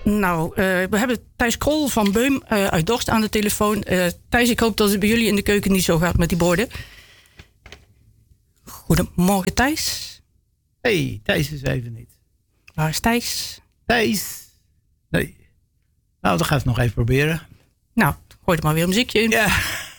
Nou, we hebben Thijs Krol van Beum uit Dorst aan de telefoon. Thijs, ik hoop dat het bij jullie in de keuken niet zo gaat met die borden. Goedemorgen, Thijs. Hey, Thijs is even niet. Waar is Thijs? Thijs. Nee. Nou, dan ga ik het nog even proberen. Nou, gooi er maar weer een muziekje in. Ja.